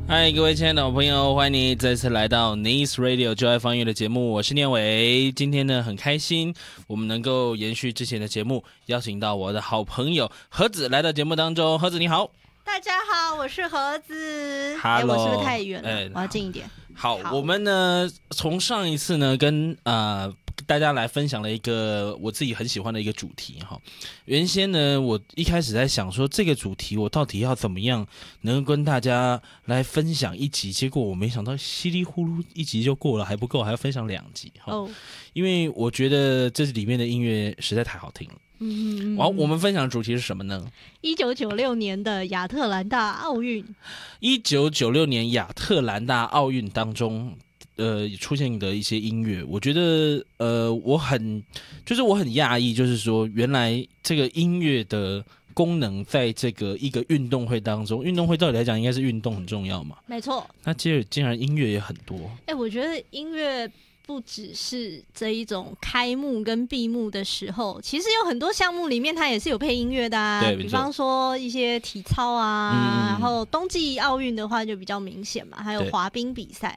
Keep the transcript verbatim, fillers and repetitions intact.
嗨，各位亲爱的好朋友，欢迎你再次来到 Nice Radio 就爱放音乐的节目，我是念伟。今天呢，很开心我们能够延续之前的节目，邀请到我的好朋友盒子来到节目当中。盒子你好。 大家好，我是盒子。 哈喽， 我是不是太远了？ 欸、 我要近一点。 好， 好我们呢从上一次呢跟呃大家来分享了一个我自己很喜欢的一个主题哈。原先呢，我一开始在想说这个主题我到底要怎么样能够跟大家来分享一集，结果我没想到稀里呼噜一集就过了，还不够，还要分享两集哈。Oh. 因为我觉得这里面的音乐实在太好听了。嗯，然后我们分享的主题是什么呢？ 一九九六年的亚特兰大奥运。 一九九六年亚特兰大奥运当中，呃，出现的一些音乐，我觉得，呃，我很，就是我很讶异，就是说，原来这个音乐的功能在这个一个运动会当中，运动会照理来讲应该是运动很重要嘛， 没错。 那接着竟然音乐也很多。 哎、欸，我觉得音乐不只是这一种开幕跟闭幕的时候，其实有很多项目里面它也是有配音乐的啊。 对， 比方说一些体操啊， 嗯、 然后冬季奥运的话就比较明显嘛，还有滑冰比赛。